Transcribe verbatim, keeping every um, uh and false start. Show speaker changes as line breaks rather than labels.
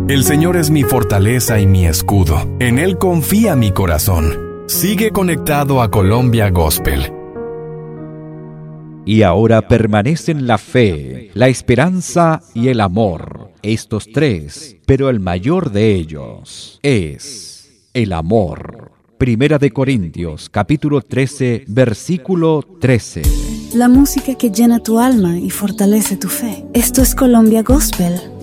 El Señor es mi fortaleza y mi escudo. En Él confía mi corazón. Sigue conectado a Colombia Gospel.
Y ahora permanecen la fe, la esperanza y el amor. Estos tres, pero el mayor de ellos es el amor. Primera de Corintios, capítulo trece, versículo trece.
La música que llena tu alma y fortalece tu fe. Esto es Colombia Gospel.